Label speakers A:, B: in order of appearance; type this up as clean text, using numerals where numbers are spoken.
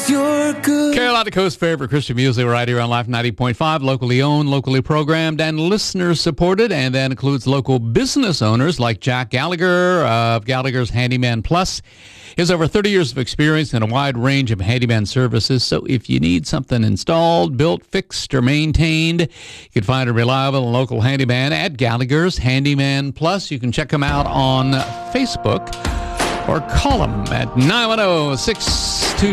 A: 'cause you're good.
B: Carolina Coast favorite Christian music right here on Life 90.5. Locally owned, locally programmed, and listener supported. And that includes local business owners like Jack Gallagher of Gallagher's Handyman Plus. He has over 30 years of experience in a wide range of handyman services. So if you need something installed, built, fixed, or maintained, you can find a reliable and local handyman at Gallagher's Handyman Plus. You can check him out on Facebook or call him at 910-622